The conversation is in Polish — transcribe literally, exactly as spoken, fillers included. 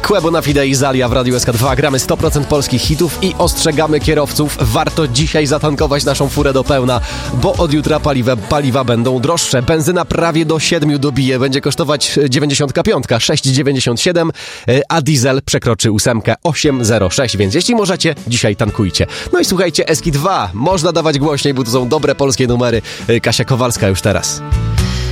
Quebo na Fide i Zalia w Radiu S K dwa. Gramy sto procent polskich hitów i ostrzegamy kierowców. Warto dzisiaj zatankować naszą furę do pełna, bo od jutra paliwa, paliwa będą droższe. Benzyna prawie do siedmiu dobije. Będzie kosztować dziewięćdziesiąt pięć, sześć dziewięćdziesiąt siedem, a diesel przekroczy ósemkę, osiem zero sześć. Więc jeśli możecie, dzisiaj tankujcie. No i słuchajcie, S K dwa. Można dawać głośniej, bo to są dobre polskie numery. Kasia Kowalska już teraz.